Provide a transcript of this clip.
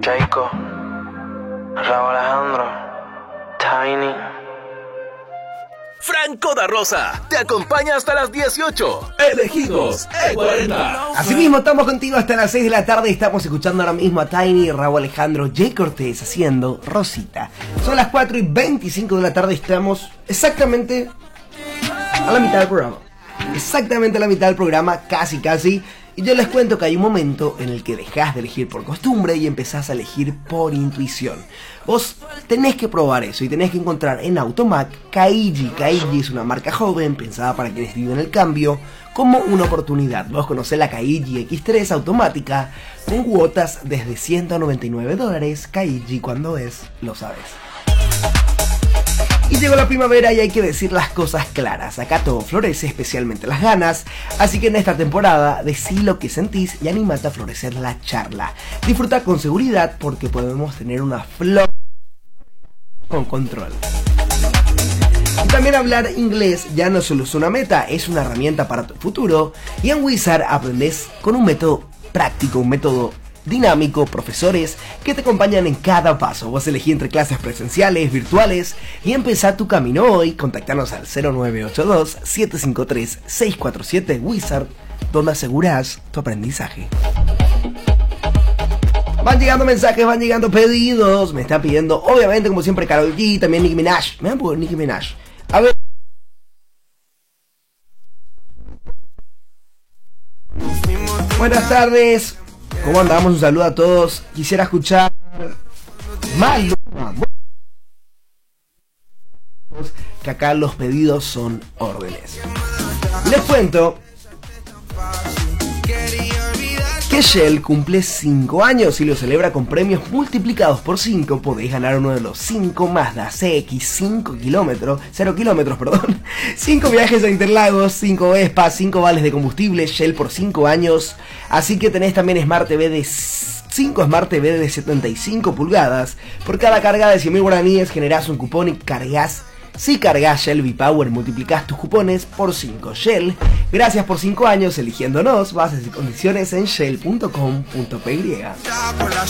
Jacob, Raúl Alejandro, Tiny. Franco da Rosa te acompaña hasta las 18. Elegidos E40. Asimismo, estamos contigo hasta las 6 de la tarde. Estamos escuchando ahora mismo a Tiny, Raúl Alejandro, Jay Cortés haciendo Rosita. Son las 4:25 de la tarde. Estamos exactamente a la mitad del programa. Exactamente a la mitad del programa, casi. Y yo les cuento que hay un momento en el que dejás de elegir por costumbre y empezás a elegir por intuición. Vos tenés que probar eso y tenés que encontrar en Automac Kaiji. Kaiji es una marca joven pensada para quienes viven el cambio como una oportunidad. Vos conocés la Kaiji X3 automática con cuotas desde $199. Kaiji, cuando es, lo sabes. Y llegó la primavera y hay que decir las cosas claras. Acá todo florece, especialmente las ganas. Así que en esta temporada, decí lo que sentís y animate a florecer la charla. Disfruta con seguridad porque podemos tener una flor con control. Y también hablar inglés ya no solo es una meta, es una herramienta para tu futuro. Y en Wizard aprendes con un método práctico, un método dinámico, profesores que te acompañan en cada paso. Vos elegí entre clases presenciales, virtuales y empezá tu camino hoy. Contactanos al 0982-753-647 Wizard, donde asegurás tu aprendizaje. Van llegando mensajes, van llegando pedidos. Me está pidiendo, obviamente, como siempre, Karol G, también Nicki Minaj. Me dan por Nicki Minaj. A ver. Buenas tardes. ¿Cómo andamos? Un saludo a todos. Quisiera escuchar Maluma. Que acá los pedidos son órdenes. Les cuento que Shell cumple 5 años y lo celebra con premios multiplicados por 5. Podéis ganar uno de los 5 Mazda CX 0 kilómetros, 5 viajes a Interlagos, 5 Vespas, 5 vales de combustible Shell por 5 años. Así que tenés también Smart TV de 5 Smart TV de 75 pulgadas. Por cada carga de 100.000 guaraníes generás un cupón y cargas. Si cargas Shell V-Power, multiplicás tus cupones por 5. Shell, gracias por 5 años eligiéndonos. Bases y condiciones en shell.com.py.